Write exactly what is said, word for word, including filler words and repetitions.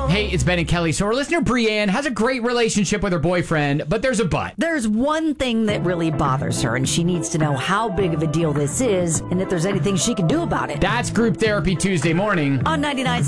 Hey, it's Ben and Kelly. So our listener Brienne has a great relationship with her boyfriend, but there's a but. There's one thing that really bothers her, and she needs to know how big of a deal this is and if there's anything she can do about it. That's Group Therapy Tuesday morning on ninety-nine point